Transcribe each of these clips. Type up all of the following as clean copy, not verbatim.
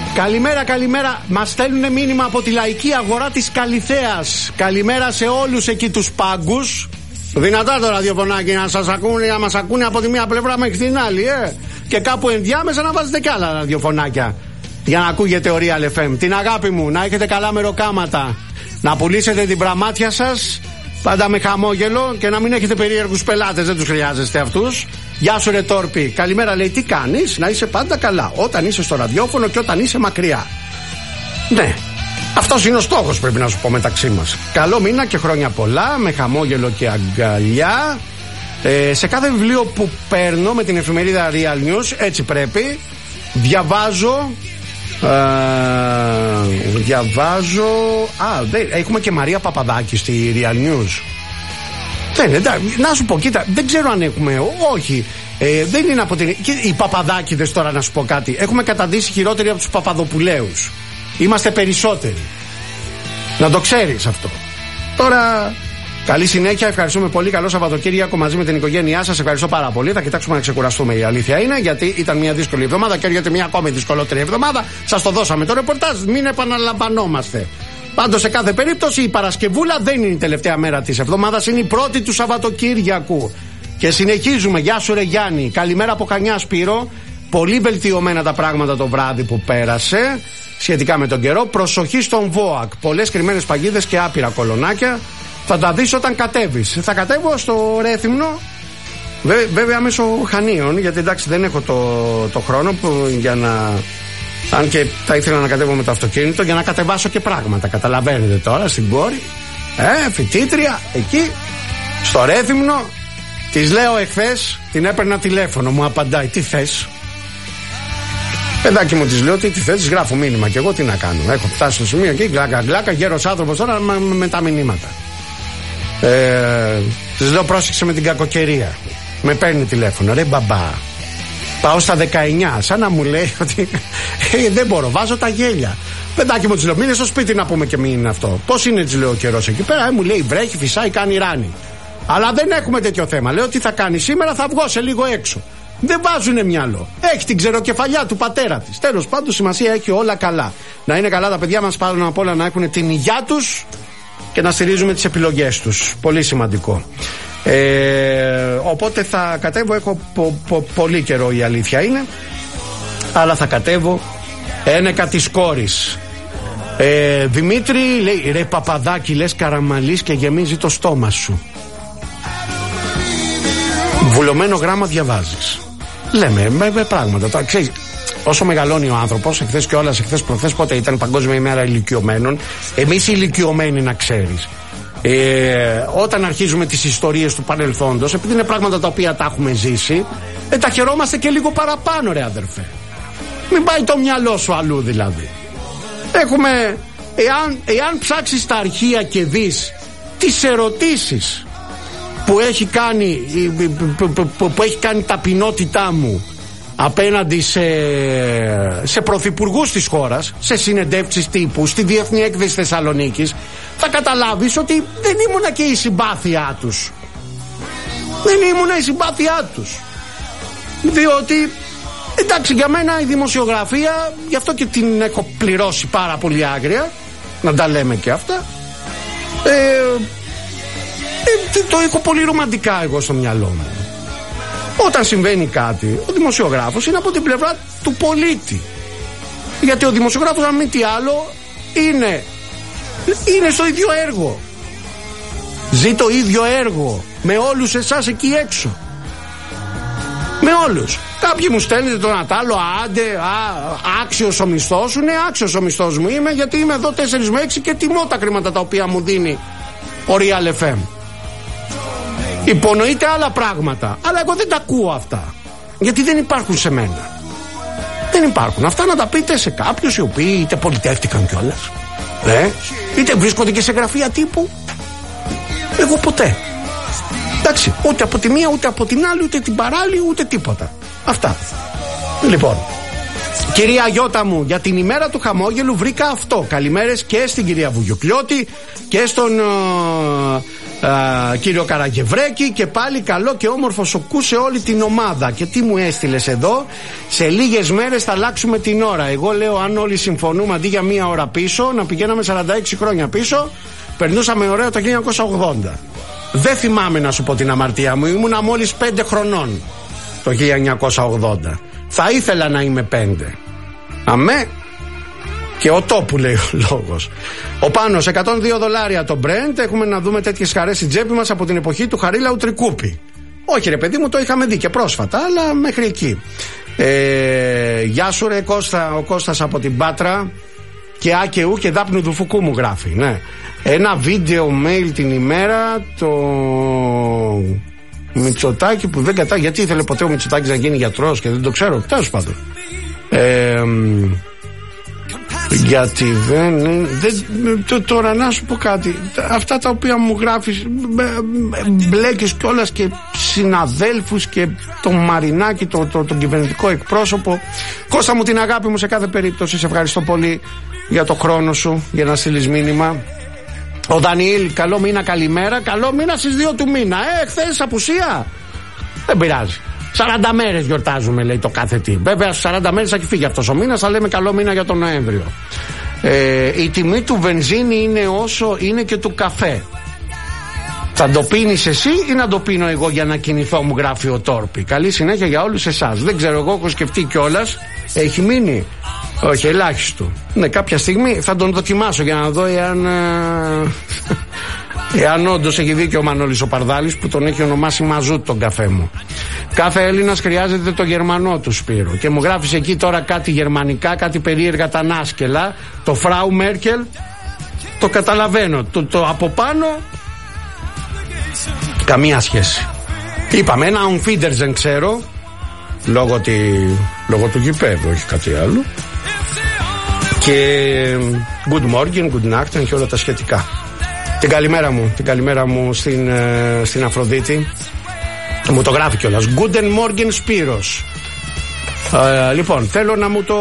Καλημέρα, καλημέρα. Μας στέλνουν μήνυμα από τη λαϊκή αγορά της Καλιθέας. Καλημέρα σε όλους εκεί τους πάγκους. Δυνατά το ραδιοφωνάκι να σας ακούνε, να μας ακούνε από τη μία πλευρά μέχρι την άλλη, Και κάπου ενδιάμεσα να βάζετε κι άλλα ραδιοφωνάκια για να ακούγεται ο Real FM. Την αγάπη μου, να έχετε καλά μεροκάματα. Να πουλήσετε την πραμάτια σας πάντα με χαμόγελο και να μην έχετε περίεργους πελάτες, δεν τους χρειάζεστε αυτούς. Γεια σου ρε Τόρπη. Καλημέρα, λέει, τι κάνεις? Να είσαι πάντα καλά όταν είσαι στο ραδιόφωνο και όταν είσαι μακριά. Ναι, αυτός είναι ο στόχος, πρέπει να σου πω, μεταξύ μας. Καλό μήνα και χρόνια πολλά, με χαμόγελο και αγκαλιά. Σε κάθε βιβλίο που παίρνω με την εφημερίδα Real News, έτσι πρέπει, διαβάζω. Έχουμε και Μαρία Παπαδάκη στη Real News. Να σου πω, κοίτα, δεν ξέρω αν έχουμε. Όχι, δεν είναι από την. Οι Παπαδάκηδες, τώρα να σου πω κάτι, έχουμε καταντήσει χειρότεροι από τους Παπαδοπουλαίους. Είμαστε περισσότεροι. Να το ξέρεις αυτό. Τώρα, καλή συνέχεια, ευχαριστούμε πολύ. Καλό Σαββατοκύριακο μαζί με την οικογένειά σας. Ευχαριστώ πάρα πολύ. Θα κοιτάξουμε να ξεκουραστούμε, η αλήθεια είναι, γιατί ήταν μια δύσκολη εβδομάδα και έρχεται μια ακόμη δυσκολότερη εβδομάδα. Σας το δώσαμε το ρεπορτάζ, μην επαναλαμβανόμαστε. Πάντως, σε κάθε περίπτωση, η Παρασκευούλα δεν είναι η τελευταία μέρα της εβδομάδας, είναι η πρώτη του Σαββατοκύριακου. Και συνεχίζουμε. Γεια σου, ρε Γιάννη. Καλημέρα από Χανιά, Σπύρο. Πολύ βελτιωμένα τα πράγματα το βράδυ που πέρασε σχετικά με τον καιρό. Προσοχή στον ΒΟΑΚ. Πολλές κρυμμένες παγίδες και άπειρα κολονάκια. Θα τα δεις όταν κατέβεις. Θα κατέβω στο Ρέθυμνο, βέβαια μέσω Χανίων, γιατί εντάξει δεν έχω το χρόνο για να. Αν και θα ήθελα να κατέβω με το αυτοκίνητο για να κατεβάσω και πράγματα. Καταλαβαίνετε τώρα, στην κόρη, φοιτήτρια, εκεί, στο Ρέθυμνο. Της λέω εχθές, την έπαιρνα τηλέφωνο, μου απαντάει, τι θες? Παιδάκι μου, της λέω, τι θες? Της γράφω μήνυμα και εγώ τι να κάνω. Έχω φτάσει στο σημείο εκεί, γκλάκα, γέρος άνθρωπος τώρα με τα μηνύματα. Της λέω, πρόσεξε με την κακοκαιρία. Με παίρνει τηλέφωνο, ρε μπαμπά. Πάω στα 19, σαν να μου λέει ότι δεν μπορώ, βάζω τα γέλια. Παιδάκι μου, της λέω, μείνε στο σπίτι να πούμε και μην είναι αυτό. Πώς είναι, της λέω, ο καιρός εκεί πέρα? Μου λέει, βρέχει, φυσάει, κάνει ράνι. Αλλά δεν έχουμε τέτοιο θέμα. Λέω, τι θα κάνει σήμερα? Θα βγω σε λίγο έξω. Δεν βάζουνε μυαλό. Έχει την ξεροκεφαλιά του πατέρα της. Τέλος πάντων, σημασία έχει όλα καλά. Να είναι καλά τα παιδιά μας, πάνω απ' όλα να έχουν την υγεία τους και να στηρίζουμε τις επιλογές τους. Πολύ σημαντικό. Οπότε θα κατέβω. Έχω πολύ καιρό, η αλήθεια είναι. Αλλά θα κατέβω ένεκα της κόρης. Δημήτρη, λέει, ρε Παπαδάκη, λες Καραμαλής και γεμίζει το στόμα σου. Βουλωμένο γράμμα διαβάζεις. Λέμε με πράγματα. Τώρα, ξέρεις, όσο μεγαλώνει ο άνθρωπος, εχθές και όλας, εχθές προχθές, πότε ήταν Παγκόσμια ημέρα ηλικιωμένων, εμείς οι ηλικιωμένοι, να ξέρεις, όταν αρχίζουμε τις ιστορίες του παρελθόντος, επειδή είναι πράγματα τα οποία τα έχουμε ζήσει, τα χαιρόμαστε και λίγο παραπάνω, ρε αδερφέ. Μην πάει το μυαλό σου αλλού δηλαδή. Έχουμε, εάν ψάξεις τα αρχεία και δεις τις ερωτήσεις που έχει κάνει ταπεινότητά μου απέναντι σε πρωθυπουργούς της χώρας, σε συνεντεύξεις τύπου, στη Διεθνή Έκθεση Θεσσαλονίκης, θα καταλάβεις ότι δεν ήμουνα και η συμπάθειά τους. Δεν ήμουνα η συμπάθειά τους. Διότι, εντάξει, για μένα η δημοσιογραφία, γι' αυτό και την έχω πληρώσει πάρα πολύ άγρια, να τα λέμε και αυτά, το έχω πολύ ρομαντικά εγώ στο μυαλό μου. Όταν συμβαίνει κάτι, ο δημοσιογράφος είναι από την πλευρά του πολίτη. Γιατί ο δημοσιογράφος, αν μη τι άλλο, είναι στο ίδιο έργο. Ζει το ίδιο έργο με όλους εσάς εκεί έξω. Με όλους. Κάποιοι μου στέλνετε τον Ατάλο, άντε, άξιος ο μισθός σου. Ναι, άξιος ο μισθός μου είμαι, γιατί είμαι εδώ 4 με 6 και τιμώ τα χρήματα τα οποία μου δίνει ο Real FM. Υπονοείται άλλα πράγματα, αλλά εγώ δεν τα ακούω αυτά, γιατί δεν υπάρχουν σε μένα. Δεν υπάρχουν. Αυτά να τα πείτε σε κάποιους οι οποίοι είτε πολιτεύτηκαν κιόλας, είτε βρίσκονται και σε γραφεία τύπου. Εγώ ποτέ. Εντάξει, ούτε από τη μία ούτε από την άλλη, ούτε την παράλληλη, ούτε τίποτα. Αυτά. Λοιπόν, κυρία Γιώτα μου, για την ημέρα του χαμόγελου βρήκα αυτό. Καλημέρες και στην κυρία Βουγιουκλιώτη και στον κύριο Καραγευρέκη, και πάλι καλό και όμορφο σοκού σε όλη την ομάδα. Και τι μου έστειλες εδώ? Σε λίγες μέρες θα αλλάξουμε την ώρα. Εγώ λέω, αν όλοι συμφωνούμε, αντί για μία ώρα πίσω, να πηγαίναμε 46 χρόνια πίσω, περνούσαμε ωραίο το 1980. Δεν θυμάμαι να σου πω την αμαρτία μου, ήμουνα μόλις 5 χρονών το 1980. Θα ήθελα να είμαι 5. Αμέ. Και ο τόπου, λέει ο λόγος. Ο Πάνος, $102 το Brent. Έχουμε να δούμε τέτοιες χαρές στην τσέπη μας από την εποχή του Χαρίλαου Τρικούπη. Όχι ρε παιδί μου, το είχαμε δει και πρόσφατα, αλλά μέχρι εκεί. Γεια σου ρε Κώστα, ο Κώστας από την Πάτρα. Και άκαιου και δάπνου του Φουκού μου γράφει, ναι. Ένα βίντεο mail την ημέρα, το Μητσοτάκη που δεν κατάλαβε. Γιατί ήθελε ποτέ ο Μητσοτάκης να γίνει γιατρός και δεν το ξέρω, τέλος πάντων. Γιατί τώρα να σου πω κάτι. Αυτά τα οποία μου γράφεις, μπλέκεις κιόλας και συναδέλφους και τον Μαρινάκη, τον κυβερνητικό εκπρόσωπο. Κώστα μου, την αγάπη μου σε κάθε περίπτωση. Σε ευχαριστώ πολύ για το χρόνο σου, για να στείλεις μήνυμα. Ο Δανιήλ, καλό μήνα, καλημέρα. Καλό μήνα στις 2 του μήνα. Χθες απουσία. Δεν πειράζει. 40 μέρες γιορτάζουμε, λέει το κάθε τι. Βέβαια, 40 μέρες θα έχει φύγει αυτός ο μήνας, θα λέμε καλό μήνα για τον Νοέμβριο. Η τιμή του βενζίνη είναι όσο είναι και του καφέ. Θα το πίνεις εσύ ή να το πίνω εγώ για να κινηθώ, μου γράφει ο Τόρπι. Καλή συνέχεια για όλους εσάς. Δεν ξέρω, εγώ έχω σκεφτεί κιόλας. Έχει μείνει? Όχι, ελάχιστο. Ναι, κάποια στιγμή θα τον δοκιμάσω για να δω εάν όντως έχει δίκιο ο Μανώλης ο Παρδάλης που τον έχει ονομάσει μαζούτ τον καφέ μου. Κάθε Έλληνας χρειάζεται το γερμανό του, Σπύρο. Και μου γράφεις εκεί τώρα κάτι γερμανικά, κάτι περίεργα τα νάσκελα. Το Φράου Μέρκελ το καταλαβαίνω. Το από πάνω καμία σχέση. Είπαμε ένα Unfiedersen ξέρω, λόγω του γηπέδου, όχι κάτι άλλο. Και good morning, good night και όλα τα σχετικά. Την καλημέρα μου στην Αφροδίτη. Μου το γράφει κιόλας. Guten Morgen Σπύρος. Λοιπόν, θέλω να μου το...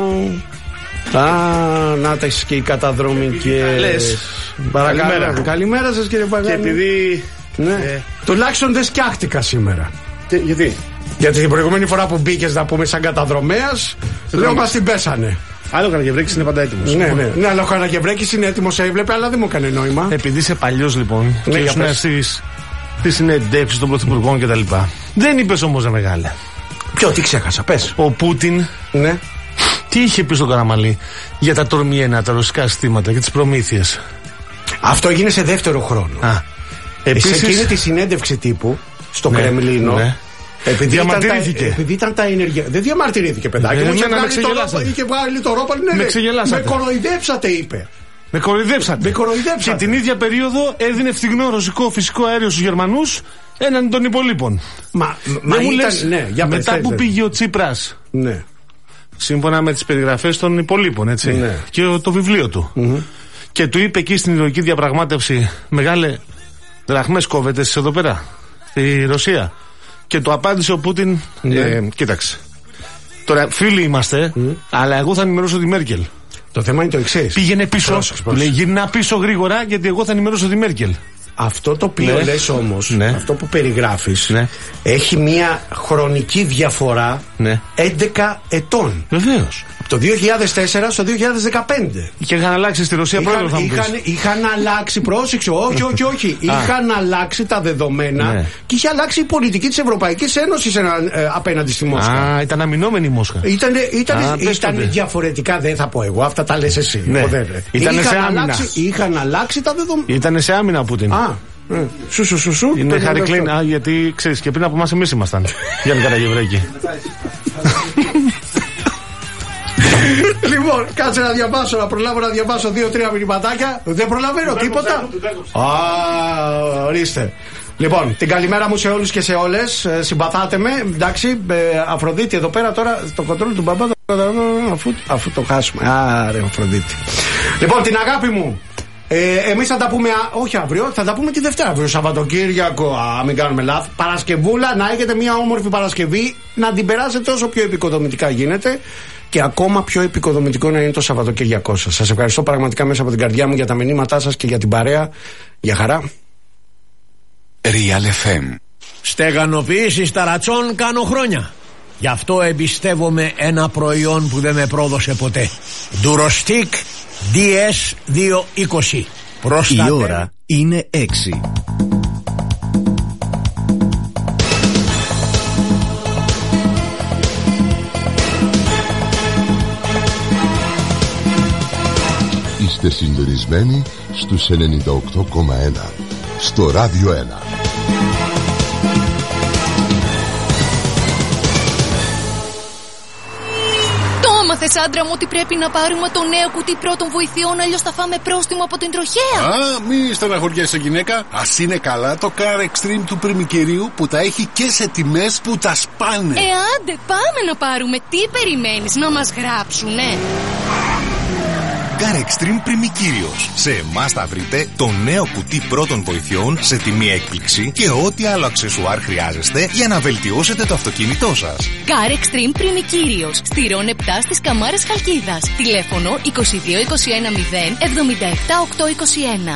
να τα έχεις και οι καταδρομικές. Παρακαλώ. Καλημέρα σας κύριε Παγάνη. Και επειδή... Ναι. Τουλάχιστον δεν σκιάχτηκα σήμερα. Γιατί? Γιατί την προηγούμενη φορά που μπήκες να πούμε σαν καταδρομέας, λέω μας την πέσανε. Άλλο ο Καραγευρέκης είναι πάντα έτοιμος. Ναι, αλλά ο Καραγευρέκης είναι έτοιμος, έβλεπε, αλλά δεν μου έκανε νόημα. Επειδή είσαι παλιός λοιπόν, ναι, και ήσουν στις συνεντεύξεις των πρωθυπουργών κτλ. Δεν είπες όμως, μεγάλε. Ποιο, τι ξέχασα, πες. Ο Πούτιν, ναι, τι είχε πει στον Καραμαλή για τα τορμιένα, τα ρωσικά συστήματα και τις προμήθειες? Αυτό έγινε σε δεύτερο χρόνο. Επίσης, σε εκείνη τη συνέντευξη τύπου στο Κρεμλίνο. Ναι. Επειδή ήταν τα ενεργεία. Δεν διαμαρτυρήθηκε, παιδάκι μου. Είχε βγάλει το ρόπαλ. Με ξεγελάσατε. Με κοροϊδέψατε, είπε. Με κοροϊδέψατε. Και την ίδια περίοδο έδινε φθηνό ρωσικό φυσικό αέριο στους Γερμανούς έναντι των υπολείπων. Μα μου λες, μετά που πήγε ο Τσίπρας, ναι, σύμφωνα με τις περιγραφές των υπολείπων, έτσι, ναι, και το βιβλίο του, και του είπε εκεί στην ηρωική διαπραγμάτευση, μεγάλε, δραχμές κόβετες εδώ πέρα, στη Ρωσία. Και του απάντησε ο Πούτιν, κοίταξε, τώρα φίλοι είμαστε, αλλά εγώ θα ενημερώσω τη Μέρκελ. Το θέμα είναι το εξής. Πήγαινε πίσω, λέει, γυρνά πίσω γρήγορα γιατί εγώ θα ενημερώσω τη Μέρκελ. Αυτό το οποίο λες όμως, αυτό που περιγράφεις, έχει μια χρονική διαφορά 11 ετών. Βεβαίως. Από το 2004 στο 2015. Και είχαν αλλάξει στη Ρωσία πρώτα, θα μου πεις. Είχαν αλλάξει, πρόσεξε, όχι. Είχαν αλλάξει τα δεδομένα και είχε αλλάξει η πολιτική της Ευρωπαϊκής Ένωσης απέναντι στη Μόσχα. Ήταν αμυνόμενη η Μόσχα. Ήταν διαφορετικά, δεν θα πω εγώ, αυτά τα λες εσύ. Είχαν αλλάξει τα δεδομένα. Ήταν σε άμυνα ο Πούτιν. Σου. Είναι Χαρικλίν, γιατί ξέρεις και πριν από εμάς εμείς ήμασταν. Γιάννη Καραγευρέκη. Λοιπόν, κάτσε να προλάβω να διαβάσω 2-3 μηνυματάκια. Δεν προλαβαίνω τίποτα. Ορίστε. Λοιπόν, την καλημέρα μου σε όλους και σε όλες. Συμπαθάτε με, εντάξει. Αφροδίτη εδώ πέρα τώρα στο κοντρόλ του μπαμπά. Αφού το χάσουμε. Άρε, Αφροδίτη. Λοιπόν, την αγάπη μου. Εμείς θα τα πούμε, όχι αύριο, θα τα πούμε τη Δευτέρα. Αύριο Σαββατοκύριακο, μην κάνουμε λάθος. Παρασκευούλα, να έχετε μια όμορφη Παρασκευή. Να την περάσετε όσο πιο επικοδομητικά γίνεται. Και ακόμα πιο επικοδομητικό να είναι το Σαββατοκύριακό σας. Σας ευχαριστώ πραγματικά μέσα από την καρδιά μου για τα μηνύματά σας και για την παρέα. Για χαρά. Real FM. Στεγανοποίηση ταρατσών κάνω χρόνια. Γι' αυτό εμπιστεύομαι ένα προϊόν που δεν με πρόδωσε ποτέ. Durostic DS220. Η ώρα είναι 6. Είστε συντονισμένοι στους 98,1 στο Ράδιο 1. Έμαθες, άντρα μου, ότι πρέπει να πάρουμε το νέο κουτί πρώτων βοηθειών, αλλιώς θα φάμε πρόστιμο από την τροχέα. Μη στεναχωριέσαι, γυναίκα. Ας είναι καλά το Car Extreme του πριμικερίου που τα έχει και σε τιμές που τα σπάνε. Άντε, πάμε να πάρουμε. Τι περιμένεις, να μας γράψουνε? Car Extreme Πριμικύριος. Σε εμάς θα βρείτε το νέο κουτί πρώτων βοηθειών σε τιμή έκπληξη και ό,τι άλλο αξεσουάρ χρειάζεστε για να βελτιώσετε το αυτοκίνητό σας. Car Extreme Πριμικύριος. Στη Ρον 7 στις Καμάρες Χαλκίδας. Τηλέφωνο 2221 0 77 821.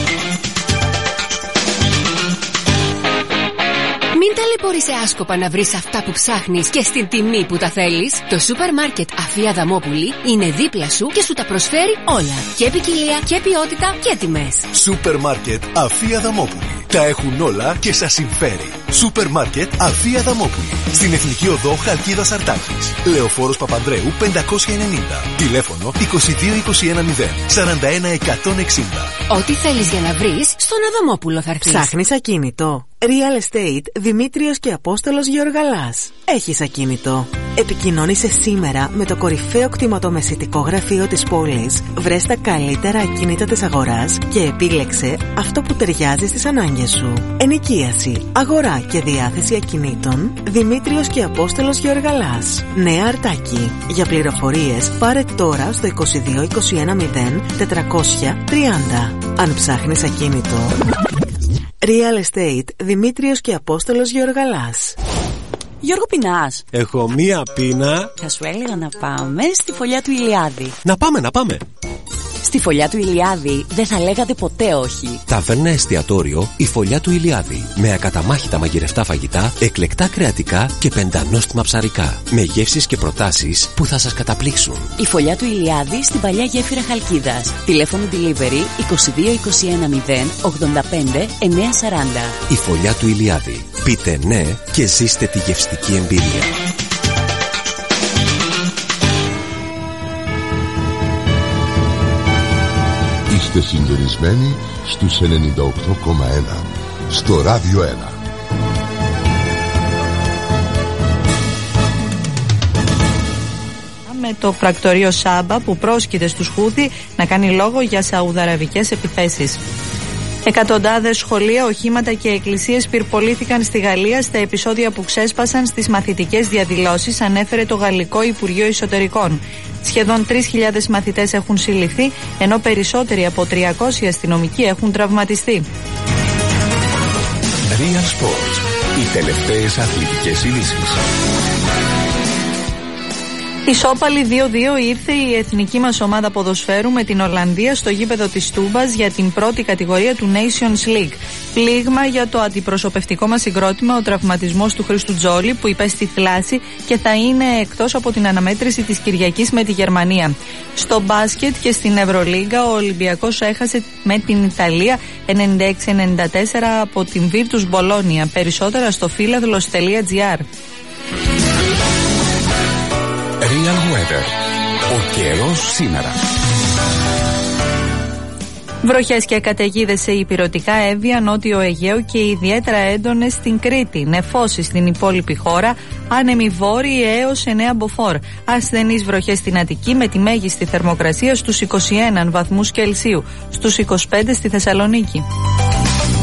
Μην ταλαιπωρείσαι άσκοπα να βρεις αυτά που ψάχνεις και στην τιμή που τα θέλεις. Το σούπερ μάρκετ Αφία Δαμόπουλη είναι δίπλα σου και σου τα προσφέρει όλα. Και ποικιλία και ποιότητα και τιμές. Σούπερ μάρκετ Αφία Δαμόπουλη. Τα έχουν όλα και σας συμφέρει. Σούπερ μάρκετ Αφία Δαμόπουλη. Στην Εθνική Οδό Χαλκίδας Αρτάκης. Λεωφόρος Παπανδρέου 590. Τηλέφωνο 2221 0 41 160. Ό,τι θέλεις για να βρεις, στον Αδαμόπουλο θα έρθεις. Ψάχνεις ακίνητο? Real Estate Δημήτριος και Απόστολος Γεωργαλάς. Έχεις ακίνητο? Επικοινώνησε σήμερα με το κορυφαίο κτηματομεσητικό γραφείο της πόλης. Βρες τα καλύτερα ακίνητα της αγοράς και επίλεξε αυτό που ταιριάζει στις ανάγκες σου. Ενοικίαση, αγορά και διάθεση ακινήτων. Δημήτριος και Απόστολος Γεωργαλάς. Νέα Αρτάκη. Για πληροφορίες πάρε τώρα στο 2221 0 430. Αν ψάχνεις ακίνητο, Real Estate Δημήτριος και Απόστολος Γεωργαλάς. Γιώργο, πεινάς? Έχω μία πείνα. Θα σου έλεγα να πάμε στη φωλιά του Ηλιάδη. Να πάμε. Στη φωλιά του Ηλιάδη δεν θα λέγατε ποτέ όχι. Ταβέρνα εστιατόριο η φωλιά του Ηλιάδη. Με ακαταμάχητα μαγειρευτά φαγητά, εκλεκτά κρεατικά και πεντανόστιμα ψαρικά. Με γεύσεις και προτάσεις που θα σας καταπλήξουν. Η φωλιά του Ηλιάδη στην παλιά γέφυρα Χαλκίδας. Τηλέφωνο delivery 2221 0 85 940. Η φωλιά του Ηλιάδη. Πείτε ναι και ζήστε τη γευστική εμπειρία. Είστε συντονισμένοι στους 98,1 στο Ράδιο 1. Με το πρακτορείο Σάμπα που πρόσκειται στους Χούθη να κάνει λόγο για σαουδαραβικές επιθέσεις. Εκατοντάδες σχολεία, οχήματα και εκκλησίες πυρπολήθηκαν στη Γαλλία στα επεισόδια που ξέσπασαν στις μαθητικές διαδηλώσεις, ανέφερε το Γαλλικό Υπουργείο Εσωτερικών. Σχεδόν 3.000 μαθητές έχουν συλληφθεί, ενώ περισσότεροι από 300 αστυνομικοί έχουν τραυματιστεί. Real Sports. Οι τελευταίες αθλητικές ειδήσεις. Ισόπαλη 2-2 ήρθε η εθνική μας ομάδα ποδοσφαίρου με την Ολλανδία στο γήπεδο της Τούμπας για την πρώτη κατηγορία του Nations League. Πλήγμα για το αντιπροσωπευτικό μας συγκρότημα ο τραυματισμός του Χρήστου Τζόλη που υπέστη θλάση και θα είναι εκτός από την αναμέτρηση της Κυριακής με τη Γερμανία. Στο μπάσκετ και στην Ευρωλίγκα ο Ολυμπιακός έχασε με την Ιταλία 96-94 από την Virtus Bologna. Περισσότερα στο φίλαθλος.gr. Real Weather. Ο καιρός σήμερα. Βροχές και καταιγίδες σε ηπειρωτικά Εύβοια, Νότιο Αιγαίο και ιδιαίτερα έντονες στην Κρήτη. Νεφώσεις στην υπόλοιπη χώρα, άνεμοι βόρειοι έως 9 μποφόρ. Ασθενείς βροχές στην Αττική με τη μέγιστη θερμοκρασία στους 21 βαθμούς Κελσίου, στους 25 στη Θεσσαλονίκη.